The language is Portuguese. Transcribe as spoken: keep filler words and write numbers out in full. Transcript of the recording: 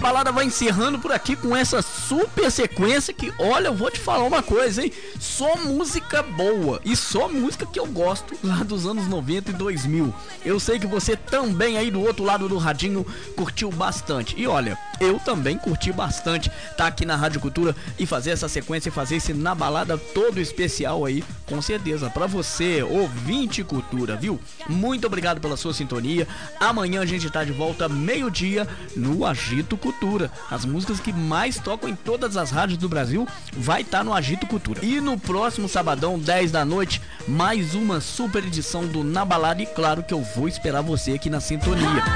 balada vai encerrando por aqui com essa super sequência que, olha, eu vou te falar uma coisa, hein? Só música boa e só música que eu gosto lá dos anos noventa e dois mil. Eu sei que você também aí do outro lado do radinho curtiu bastante. E olha, eu também curti bastante tá aqui na Rádio Cultura e fazer essa sequência e fazer esse Na Balada todo especial aí, com certeza, pra você, ouvinte Cultura, viu? Muito obrigado pela sua sintonia. Amanhã a gente tá de volta meio-dia no Agito Cultura. As músicas que mais tocam em todas as rádios do Brasil vai estar tá no Agito Cultura. E no próximo sabadão, dez da noite, mais uma super edição do Na Balada. E claro que eu vou esperar você aqui na sintonia.